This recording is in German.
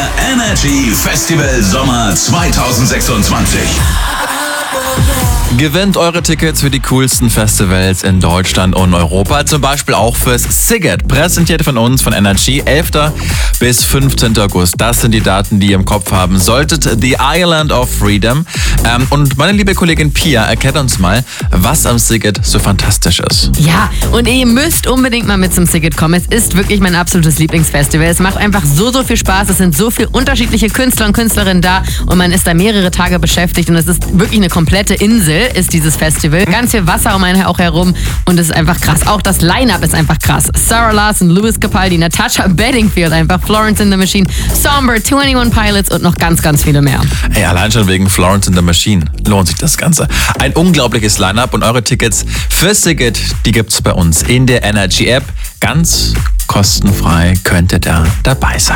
Der Energy Festival Sommer 2026. Gewinnt eure Tickets für die coolsten Festivals in Deutschland und Europa, zum Beispiel auch fürs Sziget, präsentiert von uns, von Energy, 11. bis 15. August. Das sind die Daten, die ihr im Kopf haben solltet. The Island of Freedom. Und meine liebe Kollegin Pia erklärt uns mal, was am Sziget so fantastisch ist. Ja, und ihr müsst unbedingt mal mit zum Sziget kommen. Es ist wirklich mein absolutes Lieblingsfestival. Es macht einfach so viel Spaß. Es sind so viele unterschiedliche Künstler und Künstlerinnen da und man ist da mehrere Tage beschäftigt und es ist wirklich eine komplette Insel, ist dieses Festival. Ganz viel Wasser um einen auch herum und es ist einfach krass. Auch das Line-Up ist einfach krass. Sarah Larson, Louis Capaldi, Natasha Bedingfield, einfach Florence and the Machine, Somber, 21 Pilots und noch ganz, ganz viele mehr. Ey, allein schon wegen Florence and the Machine lohnt sich das Ganze. Ein unglaubliches Line-Up und eure Tickets für Sziget, die gibt's bei uns in der Energy App. Ganz kostenfrei könnt ihr da dabei sein.